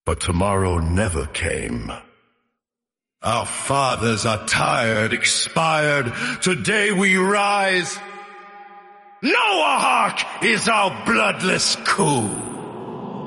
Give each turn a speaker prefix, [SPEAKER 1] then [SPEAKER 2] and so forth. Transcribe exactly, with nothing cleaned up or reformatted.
[SPEAKER 1] But tomorrow never came. Our fathers are tired, expired. Today we rise. Noahawk is our bloodless coup.